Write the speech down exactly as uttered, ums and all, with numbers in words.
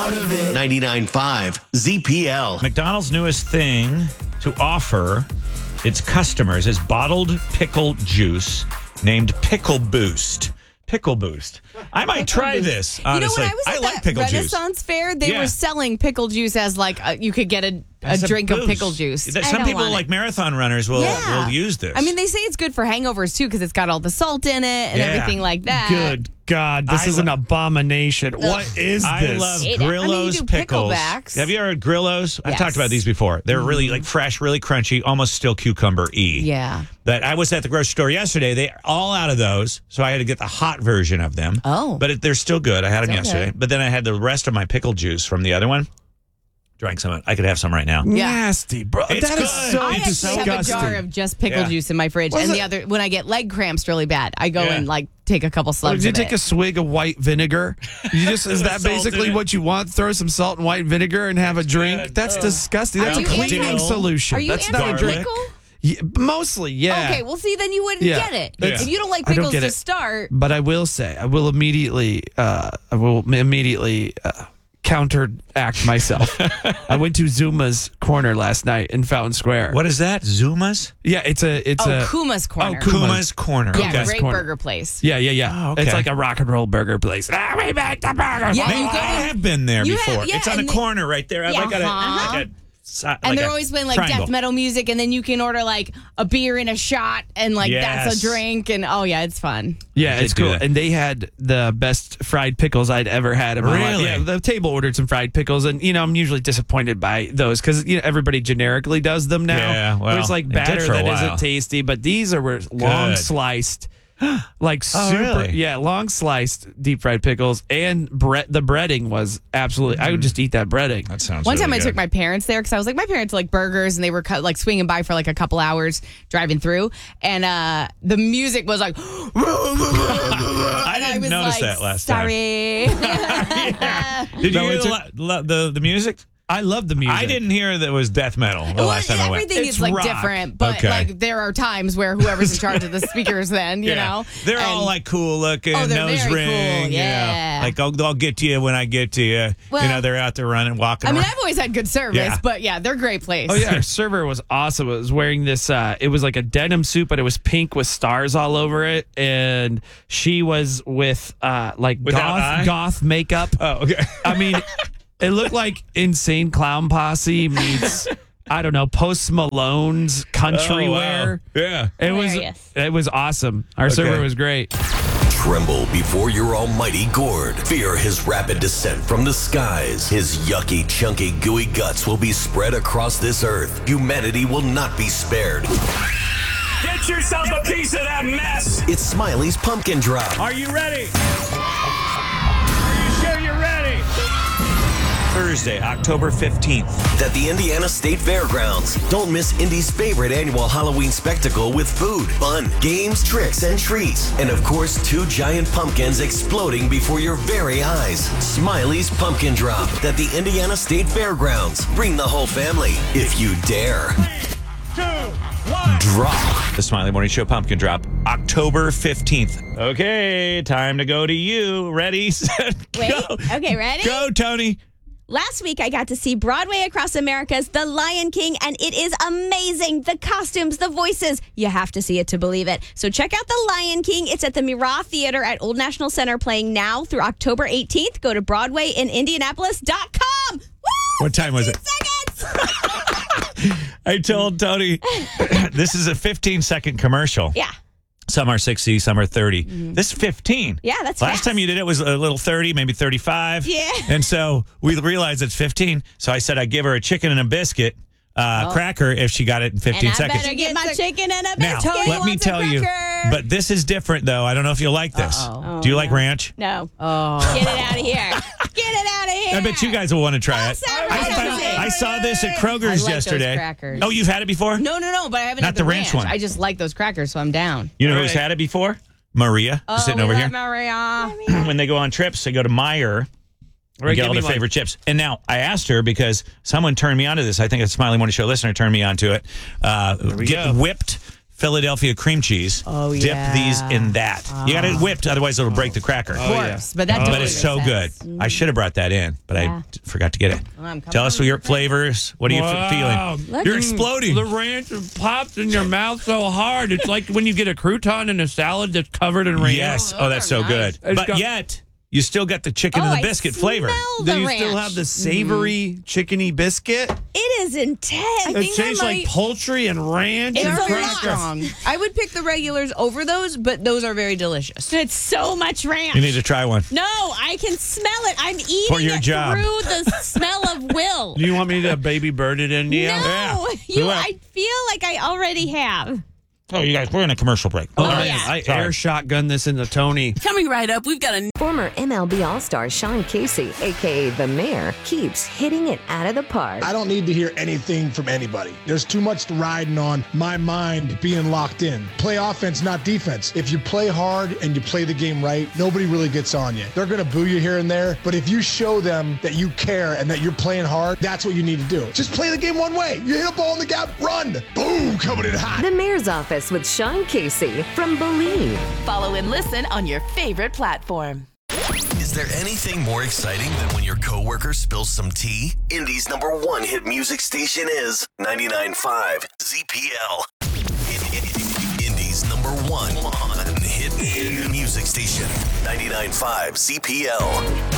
part of it. ninety-nine point five Z P L. McDonald's newest thing to offer its customers is bottled pickle juice named Pickle Boost. Pickle Boost. I might try this, honestly. You know, when I was at like that pickle Renaissance juice. fair, they Yeah. were selling pickle juice as like a, you could get a, a As a drink of boost. pickle juice. That- I Some don't people, want like it. marathon runners, will, Yeah. will use this. I mean, they say it's good for hangovers too because it's got all the salt in it and Yeah. everything like that. Good God, this I is lo- an abomination. What is I this? love It- I mean, you Grillo's do pickles. picklebacks. Have you ever had Grillo's? I've Yes. talked about these before. They're really like fresh, really crunchy, almost still cucumber-y. Yeah. But I was at the grocery store yesterday. They're all out of those, so I had to get the hot version of them. Oh. But it, they're still good. I had them Okay. yesterday. But then I had the rest of my pickle juice from the other one. Drank some of it. I could have some right now. Yeah. Nasty, bro. It's That is good. so I It's actually have a disgusting. jar of just pickle Yeah. juice in my fridge, Was and it- the other when I get leg cramps really bad, I go Yeah. and like take a couple Or slugs did you of take it. a swig of white vinegar? You just is that Salt in basically it. what you want? Throw some salt and white vinegar and have a drink? good. That's Oh. disgusting. Are That's a you cleaning anti- solution. Are you That's not a garlic. drink. anti-pickle? Yeah, mostly, yeah. Okay, well, see, then you wouldn't Yeah. get it. Yeah. If you don't like I don't pickles get to it. start, But I will say, I will immediately, uh, I will immediately uh, counteract myself. I went to Zuma's Corner last night in Fountain Square. What is that? Zuma's? Yeah, it's a, it's oh, a, Kuma's Corner. Oh, Kuma's. Kuma's Corner. yeah, Okay. great Corner. burger place. yeah, yeah, yeah. Oh, okay. It's like a rock and roll burger place. Ah, we make the burger. Yeah, Maybe you go I in- have been there You have- before. yeah, it's on the and they- corner right there. I Yeah. like a, Uh-huh. like a, si- And like they're a always playing like triangle. death metal music, and then you can order like a beer and a shot, and like that's Yes. a drink, and oh yeah, it's fun. Yeah, They it's do cool. that. And they had the best fried pickles I'd ever had in my life. Really? Yeah, the table ordered some fried pickles, and you know I'm usually disappointed by those because you know everybody generically does them now. Yeah, well, There's like they did batter for a that while. isn't tasty, but these are were long Good. sliced, like Oh, super. really? Yeah, long sliced deep fried pickles, and bre- the breading was absolutely. I would just eat that breading. That sounds One really time I good. took my parents there because I was like, my parents like burgers, and they were cut, like swinging by for like a couple hours driving through, and uh, the music was like, I and didn't was notice like, that last time. Sorry. Did you No, hear it's the, a- la- la- the, the music? I love the music. I didn't hear that it was death metal the Well, last time I went. everything It's is like rock. different, but Okay. like there are times where whoever's in charge of the speakers, then you know, They're and- all like cool looking, Oh, they're nose very ring. cool, you know, yeah. like I'll, I'll get to you when I get to you. Well, you know, they're out there running, walking I mean, around. I've always had good service, Yeah. but yeah, they're a great place. Oh yeah, our server was awesome. It was wearing this. Uh, it was like a denim suit, but it was pink with stars all over it, and she was with uh, like Without eye? goth goth makeup. Oh, okay. I mean, it looked like Insane Clown Posse meets I don't know Post Malone's country Oh, wow. wear. Yeah. It was Hilarious. it was awesome. Our server was great. Tremble before your almighty gourd. Fear his rapid descent from the skies. His yucky, chunky, gooey guts will be spread across this earth. Humanity will not be spared. Get yourself a piece of that mess. It's Smiley's Pumpkin Drop. Are you ready? Are you sure you're ready? Thursday, October fifteenth. At the Indiana State Fairgrounds. Don't miss Indy's favorite annual Halloween spectacle with food, fun, games, tricks, and treats. And of course, two giant pumpkins exploding before your very eyes. Smiley's Pumpkin Drop at the Indiana State Fairgrounds. Bring the whole family, if you dare. Two, one. Drop. The Smiley Morning Show Pumpkin Drop, October fifteenth. Okay, time to go to you. Ready, set, Wait. go. Okay, ready? Go, Tony. Last week, I got to see Broadway Across America's The Lion King, and it is amazing. The costumes, the voices. You have to see it to believe it. So check out The Lion King. It's at the Mirah Theater at Old National Center, playing now through October eighteenth. Go to Broadway in Indianapolis dot com. Woo! What time was it? Seconds! I told Tony, this is a fifteen second commercial. Yeah. Some are sixty, some are thirty. This is fifteen. Yeah, that's Last fast. time you did it was a little thirty, maybe thirty-five. Yeah. And so we realized it's fifteen. So I said I'd give her a chicken and a biscuit uh, cracker if she got it in fifteen And I seconds. better get my chicken and a Now, biscuit. let me Wants a tell you, cracker. but this is different, though. I don't know if you'll like this. Uh-oh. Do you like ranch? No. Oh. Get it out of here. Get it out of here. I bet you guys will want to try it. sound I, right found- on it. I saw this at I Kroger's like those yesterday. crackers. Oh, you've had it before? No, no, no, but I haven't Not had the the ranch one. I just like those crackers, so I'm down. You know All who's right. had it before? Maria, Oh, sitting we over love here. Maria. When they go on trips, they go to Meijer. Right, and get give all me their one. favorite chips. And now I asked her because someone turned me onto this. I think a Smiley Morning Show listener turned me onto it. Uh, we get go. whipped Philadelphia cream cheese. Oh, Dip yeah. these in that. You got it whipped, otherwise it'll break the cracker. Of Oh, course, but that totally But it's makes so sense. good. I should have brought that in, but Yeah. I d- forgot to get it. Well, I'm coming Tell us on. your flavors. What are you f- Wow. feeling? You're exploding. The ranch pops in your mouth so hard. It's like when you get a crouton in a salad that's covered in ranch. Yes. Oh, Oh, that's so they're good. nice. But It's got- yet, you still got the chicken Oh, and the I biscuit flavor. smell Do the you ranch. still have the savory chickeny biscuit? It is intense. I It think I tastes like might- poultry and ranch It's and a very lot crackers. strong. I would pick the regulars over those, but those are very delicious. It's so much ranch. You need to try one. No, I can smell it. I'm eating For your it job. through the smell of Will. Do you want me to baby bird it in you? No, Yeah. you. Well- I feel like I already have. Oh, you guys, we're in a commercial break. Oh, All right. yeah. I Sorry. air shotgun this into Tony. Coming right up, we've got a Former M L B All-Star Sean Casey, a k a. The Mayor, keeps hitting it out of the park. I don't need to hear anything from anybody. There's too much riding on my mind being locked in. Play offense, not defense. If you play hard and you play the game right, nobody really gets on you. They're going to boo you here and there, but if you show them that you care and that you're playing hard, that's what you need to do. Just play the game one way. You hit a ball in the gap, run. Boom, coming in hot. The Mayor's Office with Sean Casey from Believe. follow and listen on your favorite platform. Is there anything more exciting than when your coworker spills some tea? Indy's number one hit music station is ninety-nine point five Z P L. Indy's number one hit music station, ninety-nine point five Z P L.